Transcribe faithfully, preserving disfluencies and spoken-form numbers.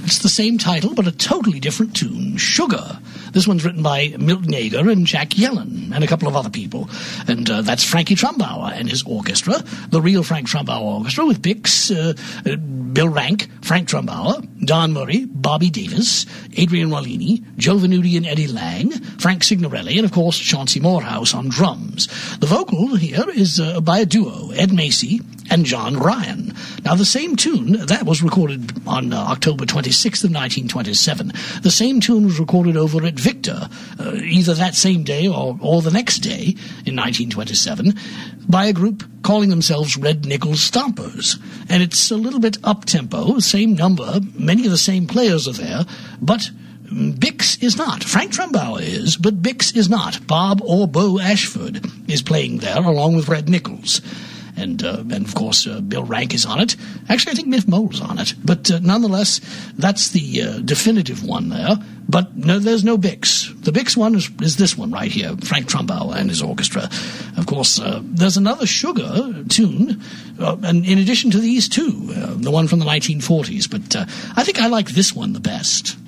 It's the same title, but a totally different tune, Sugar. This one's written by Milton Yeager and Jack Yellen and a couple of other people. And uh, that's Frankie Trumbauer and his orchestra, the real Frank Trumbauer Orchestra, with Bix, uh, uh, Bill Rank, Frank Trumbauer, Don Murray, Bobby Davis, Adrian Wallini, Joe Venuti and Eddie Lang, Frank Signorelli, and of course Chauncey Morehouse on drums. The vocal here is uh, by a duo, Ed Macy and John Ryan. Now, the same tune, that was recorded on uh, October twenty-sixth of nineteen twenty-seven. The same tune was recorded over at Victor, uh, either that same day or, or the next day in nineteen twenty-seven, by a group calling themselves Red Nickel Stompers. And it's a little bit up-tempo, same number, many of the same players are there, but Bix is not. Frank Trumbauer is, but Bix is not. Bob or Bo Ashford is playing there along with Red Nichols. And, uh, and of course, uh, Bill Rank is on it. Actually, I think Miff Mole's on it. But uh, nonetheless, that's the uh, definitive one there. But no, there's no Bix. The Bix one is, is this one right here, Frank Trumbauer and his orchestra. Of course, uh, there's another Sugar tune, uh, and in addition to these two, uh, the one from the nineteen forties. But uh, I think I like this one the best.